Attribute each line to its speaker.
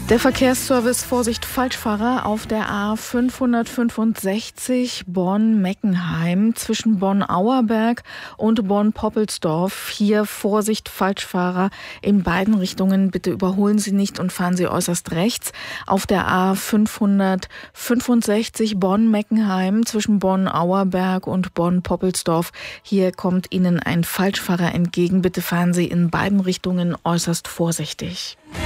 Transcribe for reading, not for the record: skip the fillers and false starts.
Speaker 1: Der Verkehrsservice Vorsicht Falschfahrer auf der A 565 Bonn-Meckenheim zwischen Bonn-Auerberg und Bonn-Poppelsdorf. Hier Vorsicht Falschfahrer in beiden Richtungen. Bitte überholen Sie nicht und fahren Sie äußerst rechts. Auf der A 565 Bonn-Meckenheim zwischen Bonn-Auerberg und Bonn-Poppelsdorf. Hier kommt Ihnen ein Falschfahrer entgegen. Bitte fahren Sie in beiden Richtungen äußerst vorsichtig.